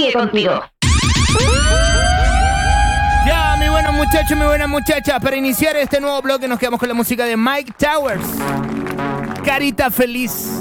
sigue contigo. Ya, mi buenos muchachos, mi buenas muchachas, para iniciar este nuevo bloque nos quedamos con la música de Mike Towers. Carita feliz.